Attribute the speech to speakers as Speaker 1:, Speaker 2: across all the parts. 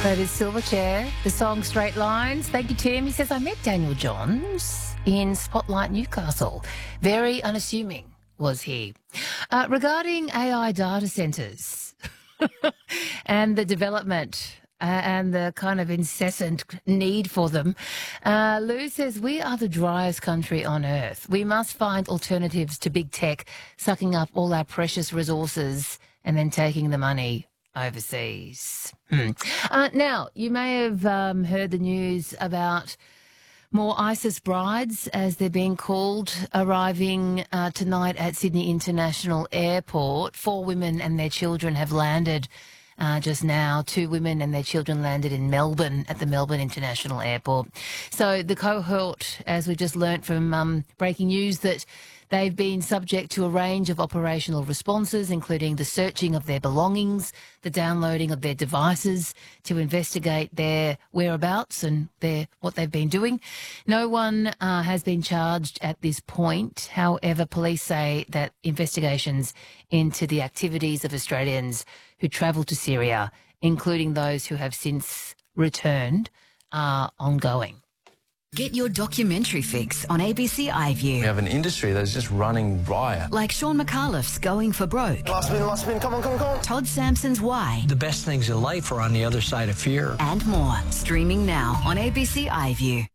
Speaker 1: That is Silverchair, the song Straight Lines. Thank you, Tim. He says, I met Daniel Johns in Spotlight Newcastle. Very unassuming was he. Regarding AI data centres and the development and the kind of incessant need for them, Lou says, we are the driest country on earth. We must find alternatives to big tech sucking up all our precious resources and then taking the money overseas. Now, you may have heard the news about more ISIS brides, as they're being called, arriving tonight at Sydney International Airport. 4 women and their children have landed just now. 2 women and their children landed in Melbourne at the Melbourne International Airport. So the cohort, as we just learnt from breaking news, that they've been subject to a range of operational responses, including the searching of their belongings, the downloading of their devices to investigate their whereabouts and what they've been doing. No one has been charged at this point. However, police say that investigations into the activities of Australians who travel to Syria, including those who have since returned, are ongoing.
Speaker 2: Get your documentary fix on ABC iView.
Speaker 3: We have an industry that's just running riot.
Speaker 2: Like Sean McAuliffe's Going for Broke.
Speaker 4: Last spin, come on.
Speaker 2: Todd Sampson's Why.
Speaker 5: The best things in life are on the other side of fear.
Speaker 2: And more. Streaming now on ABC iView.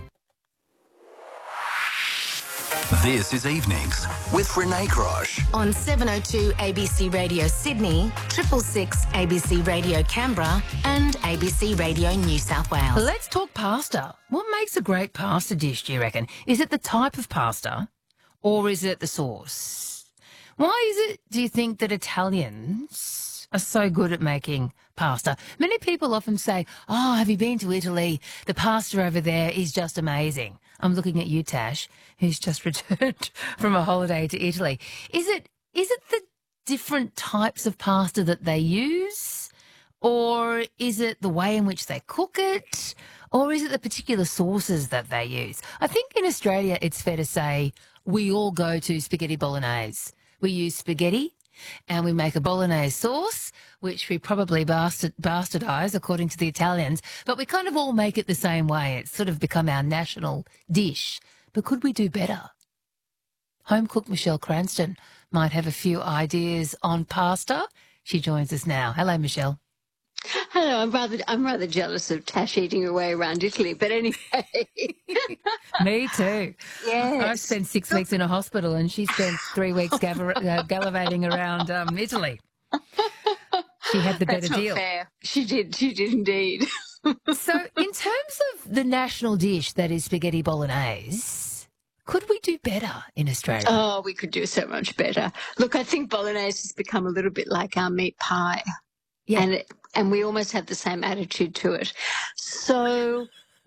Speaker 6: This is Evenings with Renee Grosh.
Speaker 7: On 702 ABC Radio Sydney, 666 ABC Radio Canberra and ABC Radio New South Wales.
Speaker 1: Let's talk pasta. What makes a great pasta dish, do you reckon? Is it the type of pasta or is it the sauce? Why is it, do you think, that Italians are so good at making pasta? Many people often say, oh, have you been to Italy? The pasta over there is just amazing. I'm looking at you, Tash, who's just returned from a holiday to Italy. Is it the different types of pasta that they use? Or is it the way in which they cook it? Or is it the particular sauces that they use? I think in Australia it's fair to say we all go to spaghetti bolognese. We use spaghetti and we make a bolognese sauce, which we probably bastardise according to the Italians, but we kind of all make it the same way. It's sort of become our national dish. But could we do better? Home cook Michelle Cranston might have a few ideas on pasta. She joins us now. Hello, Michelle.
Speaker 8: Hello, I'm rather jealous of Tash eating her way around Italy, but anyway.
Speaker 1: Me too.
Speaker 8: Yes.
Speaker 1: I've spent 6 weeks in a hospital and she spent 3 weeks gallivanting around Italy. She had the better
Speaker 8: That's
Speaker 1: deal.
Speaker 8: Not fair. She did indeed.
Speaker 1: So in terms of the national dish that is spaghetti bolognese, could we do better in Australia?
Speaker 8: Oh, we could do so much better. Look, I think bolognese has become a little bit like our meat pie.
Speaker 1: Yeah.
Speaker 8: And we almost have the same attitude to it. So,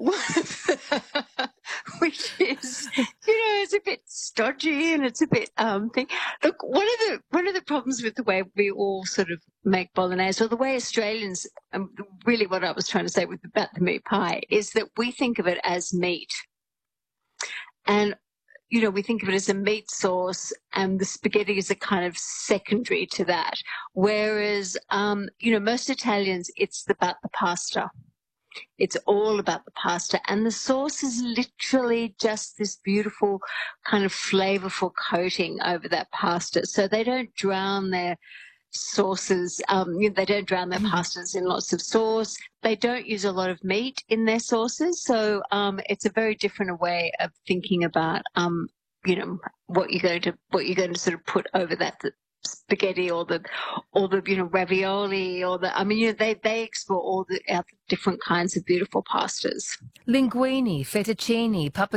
Speaker 8: which is, it's a bit stodgy and it's a bit thing. Look, one of the problems with the way we all sort of make bolognese, or the way Australians, really what I was trying to say about the meat pie, is that we think of it as meat. And we think of it as a meat sauce and the spaghetti is a kind of secondary to that. Whereas, most Italians, it's about the pasta. It's all about the pasta. And the sauce is literally just this beautiful kind of flavorful coating over that pasta. So they don't drown their sauces. They don't drown their pastas in lots of sauce. They don't use a lot of meat in their sauces. So it's a very different way of thinking about what you're going to sort of put over that spaghetti or the ravioli they explore all the different kinds of beautiful pastas.
Speaker 1: Linguine, fettuccine,